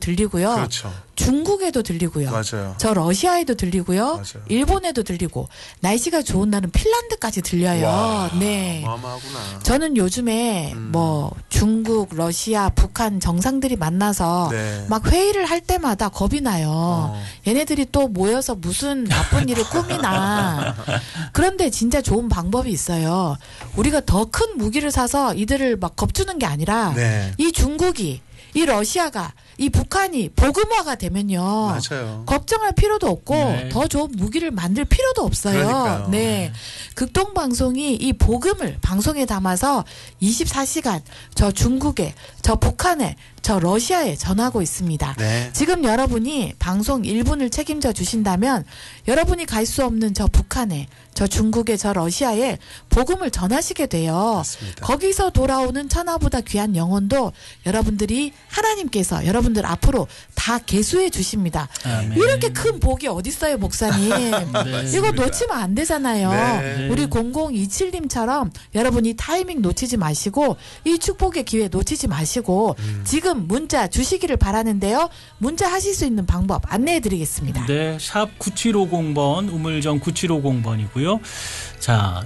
들리고요. 그렇죠. 중국에도 들리고요. 맞아요. 저 러시아에도 들리고요. 맞아요. 일본에도 들리고 날씨가 좋은 날은 핀란드까지 들려요. 와, 네. 어마어마하구나. 저는 요즘에 뭐 중국, 러시아, 북한 정상들이 만나서 네. 막 회의를 할 때마다 겁이 나요. 얘네들이 또 모여서 무슨 나쁜 일을 꾸미나. 그런데 진짜 좋은 방법이 있어요. 우리가 더 큰 무기를 사서 이들을 막 겁주는 게 아니라 네. 이 중국이, 이 러시아가, 이 북한이 복음화가 되면요. 맞아요. 걱정할 필요도 없고 네. 더 좋은 무기를 만들 필요도 없어요. 그러니까요. 네. 극동방송이 이 복음을 방송에 담아서 24시간 저 중국에, 저 북한에, 저 러시아에 전하고 있습니다. 네. 지금 여러분이 방송 1분을 책임져 주신다면 여러분이 갈 수 없는 저 북한에, 저 중국에, 저 러시아에 복음을 전하시게 돼요. 맞습니다. 거기서 돌아오는 천하보다 귀한 영혼도 여러분들이 하나님께서 여러분들 앞으로 다 계수해 주십니다. 아멘. 이렇게 큰 복이 어딨어요, 목사님. 이거 놓치면 안 되잖아요. 네. 우리 0027님처럼 여러분이 타이밍 놓치지 마시고 이 축복의 기회 놓치지 마시고 지금 문자 주시기를 바라는데요. 문자 하실 수 있는 방법 안내해 드리겠습니다. 네, 샵 9750번, 우물정 9750번이고요. 자,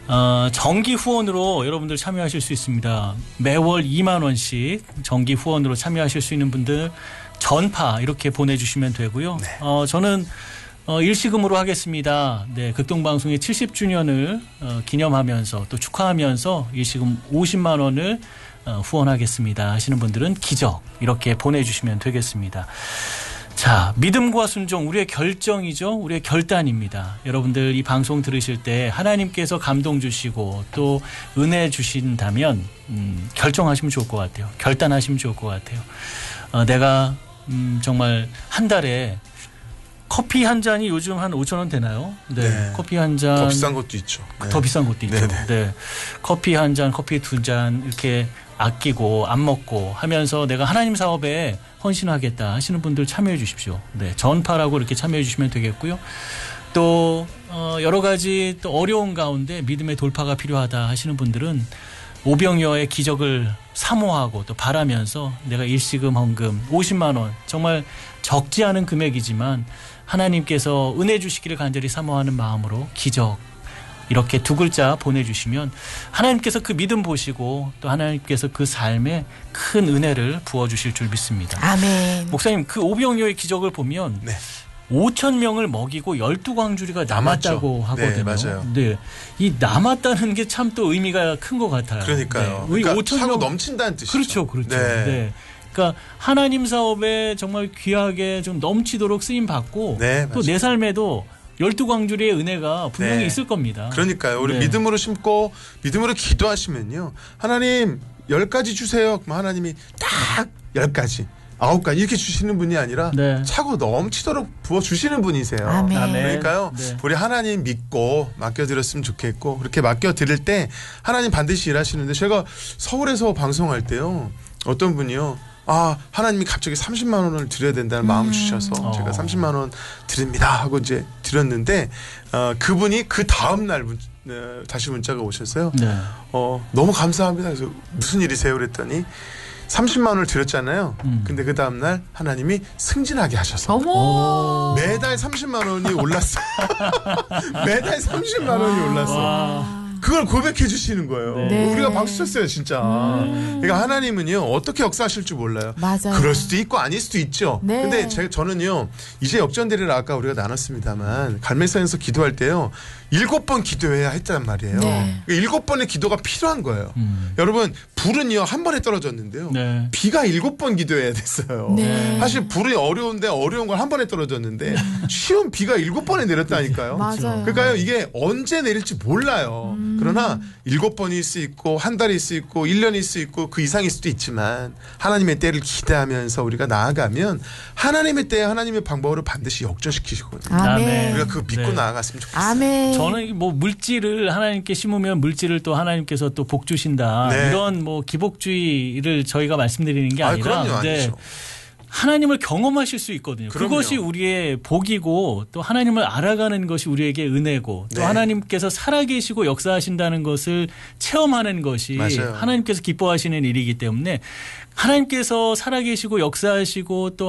정기 후원으로 여러분들 참여하실 수 있습니다. 매월 2만 원씩 정기 후원으로 참여하실 수 있는 분들 전파 이렇게 보내주시면 되고요. 네. 저는 일시금으로 하겠습니다. 네, 극동방송의 70주년을 기념하면서 또 축하하면서 일시금 50만 원을 후원하겠습니다 하시는 분들은 기적 이렇게 보내주시면 되겠습니다. 자, 믿음과 순종 우리의 결정이죠. 우리의 결단입니다. 여러분들 이 방송 들으실 때 하나님께서 감동 주시고 또 은혜 주신다면 결정하시면 좋을 것 같아요. 결단하시면 좋을 것 같아요. 내가 정말 한 달에 커피 한 잔이 요즘 한 5,000원 되나요? 네. 네. 커피 한 잔. 더 비싼 것도 있죠. 네. 더 비싼 것도 있죠. 네네. 네. 커피 한 잔, 커피 두 잔 이렇게 아끼고 안 먹고 하면서 내가 하나님 사업에 헌신하겠다 하시는 분들 참여해 주십시오. 네. 전파라고 이렇게 참여해 주시면 되겠고요. 또 여러 가지 또 어려운 가운데 믿음의 돌파가 필요하다 하시는 분들은 오병이어의 기적을 사모하고 또 바라면서 내가 일시금 헌금 50만 원 정말 적지 않은 금액이지만 하나님께서 은혜 주시기를 간절히 사모하는 마음으로 기적 이렇게 두 글자 보내주시면 하나님께서 그 믿음 보시고 또 하나님께서 그 삶에 큰 은혜를 부어주실 줄 믿습니다. 아멘. 목사님 그 오병이어의 기적을 보면 네. 5,000명을 먹이고 12광주리가 남았다고 남았죠. 하거든요. 네, 맞아요. 네. 이 남았다는 게 참 또 의미가 큰 것 같아요. 그러니까요. 네. 그러니까 5,000명 차고 넘친다는 뜻이죠. 그렇죠. 그렇죠. 네. 네. 그러니까 하나님 사업에 정말 귀하게 좀 넘치도록 쓰임 받고 네, 또 맞아요. 내 삶에도 12광주리의 은혜가 분명히 네. 있을 겁니다. 그러니까요. 우리 네. 믿음으로 심고 믿음으로 기도하시면요. 하나님 10가지 주세요. 그럼 하나님이 딱 10가지. 9가지 이렇게 주시는 분이 아니라 네. 차고 넘치도록 부어주시는 분이세요. 아멘. 아멘. 그러니까요. 네. 우리 하나님 믿고 맡겨드렸으면 좋겠고 그렇게 맡겨드릴 때 하나님 반드시 일하시는데 제가 서울에서 방송할 때요. 어떤 분이요. 하나님이 갑자기 30만 원을 드려야 된다는 마음을 주셔서 제가 30만 원 드립니다 하고 이제 드렸는데 그분이 그 다음 날 다시 문자가 오셨어요. 네. 너무 감사합니다. 그래서 무슨 일이세요? 그랬더니 30만 원을 드렸잖아요. 근데 그 다음 날 하나님이 승진하게 하셔서 어머. 매달 30만 원이 올랐어요. 매달 30만 원이 올랐어요. 그걸 고백해 주시는 거예요. 네. 우리가 박수 쳤어요, 진짜. 그러니까 하나님은요, 어떻게 역사하실 줄 몰라요. 맞아요. 그럴 수도 있고 아닐 수도 있죠. 네. 근데 저는요, 이제 역전되리라 아까 우리가 나눴습니다만, 갈매산에서 기도할 때요, 7번 기도해야 했단 말이에요. 네. 7번의 기도가 필요한 거예요. 여러분, 불은요, 한 번에 떨어졌는데요. 네. 비가 7번 기도해야 됐어요. 네. 사실 불이 어려운데 어려운 걸 한 번에 떨어졌는데, 쉬운 비가 7번에 내렸다니까요. 맞아요. 그러니까요, 이게 언제 내릴지 몰라요. 그러나 7번일 수 있고 한 달일 수 있고 1년일 수 있고 그 이상일 수도 있지만 하나님의 때를 기대하면서 우리가 나아가면 하나님의 때 하나님의 방법으로 반드시 역전시키시거든요. 아멘. 우리가 그거 믿고 네. 나아갔으면 좋겠어요. 아멘. 저는 뭐 물질을 하나님께 심으면 물질을 또 하나님께서 또 복 주신다. 네. 이런 뭐 기복주의를 저희가 말씀드리는 게 아니라 그럼요, 네. 아니죠. 하나님을 경험하실 수 있거든요. 그럼요. 그것이 우리의 복이고 또 하나님을 알아가는 것이 우리에게 은혜고 또 네. 하나님께서 살아계시고 역사하신다는 것을 체험하는 것이 맞아요. 하나님께서 기뻐하시는 일이기 때문에 하나님께서 살아계시고 역사하시고 또